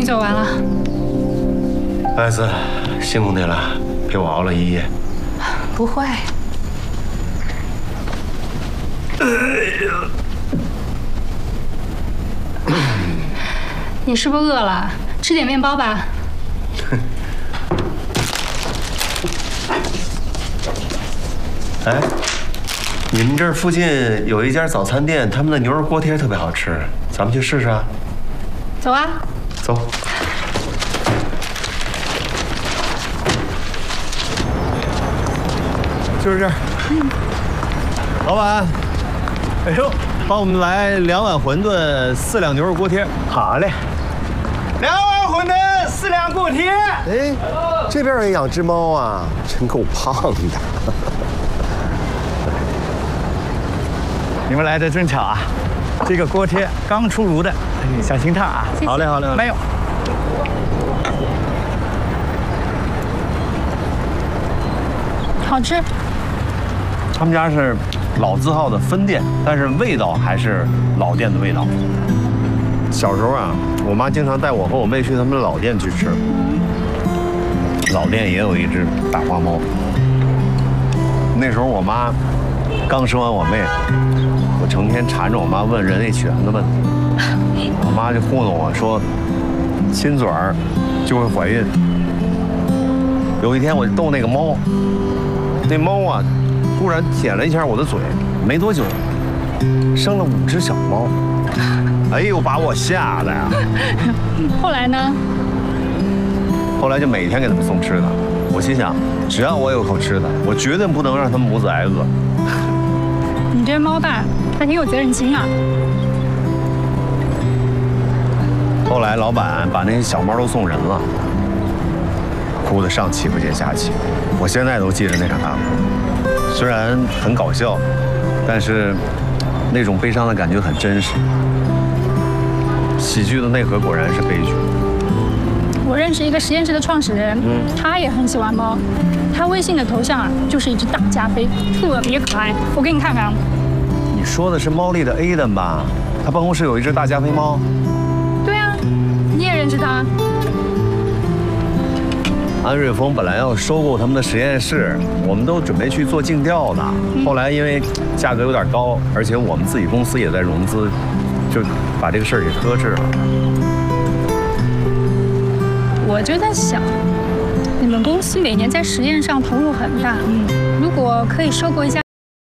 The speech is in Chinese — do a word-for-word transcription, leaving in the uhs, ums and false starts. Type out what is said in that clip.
走完了。 艾斯，辛苦你了，陪我熬了一夜。 不会。哎呀！你是不是饿了？吃点面包吧。 哎，你们这儿附近有一家早餐店，他们的牛肉锅贴特别好吃，咱们去试试啊。 走啊。 走。 就是这儿。嗯。老板，哎呦，帮我们来两碗馄饨，四两牛肉锅贴。 好嘞。两碗馄饨，四两锅贴。 哎，这边也养只猫啊，真够胖的。 你们来的正巧啊，这个锅贴刚出炉的，小心烫啊。 好嘞，好嘞。 没有。 好吃。 他们家是老字号的分店，但是味道还是老店的味道。小时候啊，我妈经常带我和我妹去他们的老店去吃。老店也有一只大花猫。那时候我妈刚生完我妹，我成天缠着我妈问人类起源的问题。我妈就糊弄我说，亲嘴儿就会怀孕。有一天我就逗那个猫，那猫啊。突然舔了一下我的嘴，没多久，生了五只小猫，哎呦，把我吓的呀！ 后来呢？ 后来就每天给他们送吃的。我心想，只要我有口吃的，我绝对不能让他们母子挨饿。 你这猫爸还挺有责任心啊。 后来老板把那些小猫都送人了，哭得上气不接下气。我现在都记着那场大哭。虽然很搞笑，但是那种悲伤的感觉很真实。喜剧的内核果然是悲剧。 我认识一个实验室的创始人，嗯，他也很喜欢猫，他微信的头像啊就是一只大加菲，特别可爱。我给你看看。 你说的是猫力的 Aiden 吧？他办公室有一只大加菲猫。 对啊，你也认识他。 安瑞丰本来要收购他们的实验室，我们都准备去做尽调呢。后来因为价格有点高，而且我们自己公司也在融资，就把这个事儿给搁置了。 我就在想，你们公司每年在实验上投入很大，嗯，如果可以收购一下。